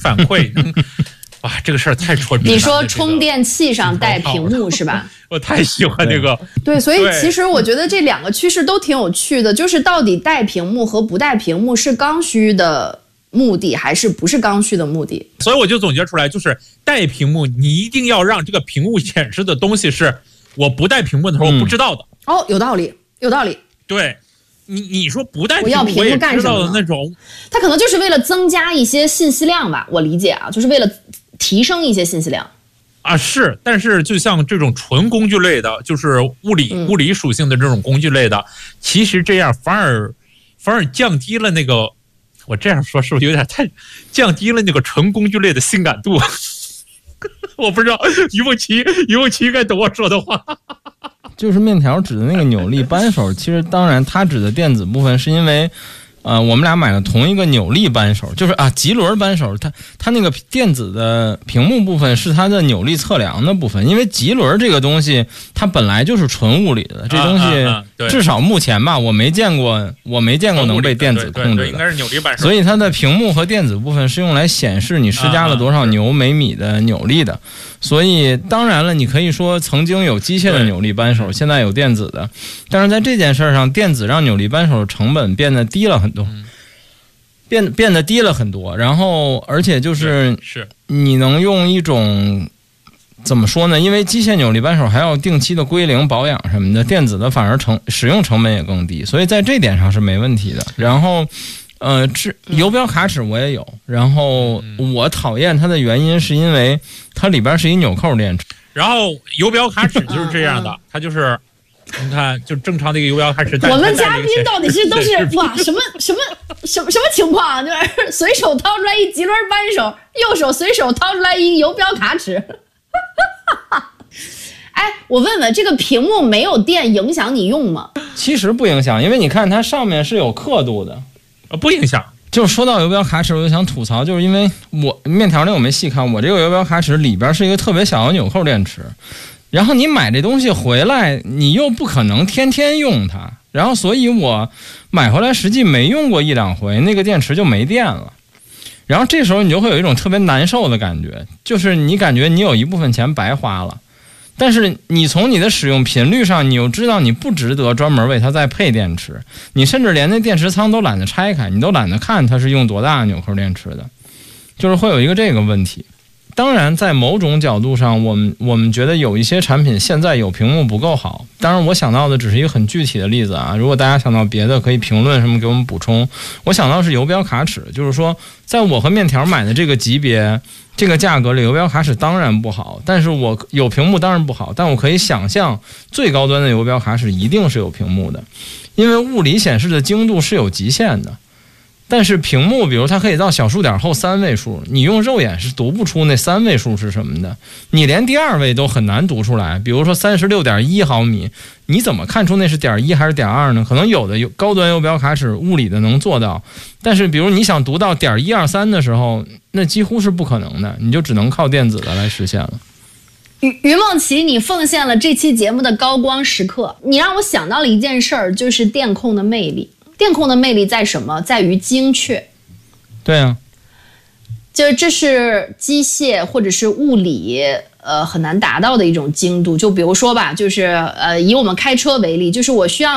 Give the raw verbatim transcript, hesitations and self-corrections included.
反馈。哇，这个事儿太戳鼻了。 你说充电器上带屏幕是吧？ 我太喜欢这个。 对，所以其实我觉得这两个趋势都挺有趣的，就是到底带屏幕和不带屏幕是刚需的目的还是不是刚需的目的？ 所以我就总结出来，就是带屏幕，你一定要让这个屏幕显示的东西是我不带屏幕的时候我不知道的。 嗯、哦，有道理，有道理。 对。你你说不带屏幕，我也知道的那种， 它可能就是为了增加一些信息量吧，我理解啊，就是为了提升一些信息量啊。是，但是就像这种纯工具类的，就是物理、嗯、物理属性的这种工具类的，其实这样反而反而降低了那个，我这样说是不是有点太降低了那个纯工具类的性感度？我不知道于梦琪于梦琪应该懂我说的话。 就是面条指的那个扭力扳手，其实当然它指的电子部分是因为，呃，我们俩买了同一个扭力扳手，就是啊棘轮扳手，它它那个电子的屏幕部分是它的扭力测量的部分，因为棘轮这个东西它本来就是纯物理的，这东西至少目前吧，我没见过，我没见过能被电子控制的， 应该是扭力扳手。 所以它的屏幕和电子部分是用来显示你施加了多少牛每米的扭力的。所以当然了，你可以说曾经有机械的扭力扳手，现在有电子的，但是在这件事上，电子让扭力扳手的成本变得低了很多，嗯、变变得低了很多。然后，而且就是是你能用一种怎么说呢？因为机械扭力扳手还要定期的归零保养什么的，电子的反而成使用成本也更低，所以在这点上是没问题的。然后。呃，这游标卡尺我也有，然后我讨厌它的原因是因为它里边是一纽扣电池。 然后游标卡尺就是这样的，它就是你看，就正常的一个游标卡尺。 我们嘉宾到底是都是哇什么什么什么什么情况啊？就是随手掏出来一棘轮扳手，右手随手掏出来一游标卡尺。哎，我问问，这个屏幕没有电影响你用吗？ 其实不影响，因为你看它上面是有刻度的。 呃，不影响。 就是说到游标卡尺，我就想吐槽，就是因为我面条那我没细看，我这个游标卡尺里边是一个特别小的纽扣电池，然后你买这东西回来，你又不可能天天用它，然后所以我买回来实际没用过一两回，那个电池就没电了。然后这时候你就会有一种特别难受的感觉，就是你感觉你有一部分钱白花了。但是你从你的使用频率上，你又知道你不值得专门为它再配电池，你甚至连那电池仓都懒得拆开，你都懒得看它是用多大纽扣电池的，就是会有一个这个问题。当然在某种角度上，我们我们觉得有一些产品现在有屏幕不够好，当然我想到的只是一个很具体的例子啊，如果大家想到别的可以评论什么给我们补充。我想到是游标卡尺，就是说在我和面条买的这个级别这个价格里，游标卡尺当然不好，但是我有屏幕当然不好，但我可以想象最高端的游标卡尺一定是有屏幕的，因为物理显示的精度是有极限的。但是屏幕比如它可以到小数点后三位数，你用肉眼是读不出那三位数是什么的，你连第二位都很难读出来。比如说 三十六点一毫米，你怎么看出那是点一还是点二呢？可能有的有高端游标卡尺物理的能做到，但是比如你想读到点一二三的时候，那几乎是不可能的，你就只能靠电子的来实现了。 于于梦琪，你奉献了这期节目的高光时刻，你让我想到了一件事儿，就是电控的魅力。电控的魅力在什么？在于精确。 对啊， 就是这是机械或者是物理呃很难达到的一种精度。就比如说吧，就是呃以我们开车为例，就是我需要